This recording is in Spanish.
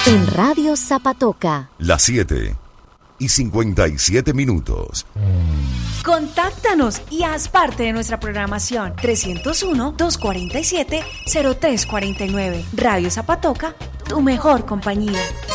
En Radio Zapatoca. Las 7:57. Contáctanos y haz parte de nuestra programación. 301-247-0349. Radio Zapatoca, tu mejor compañía.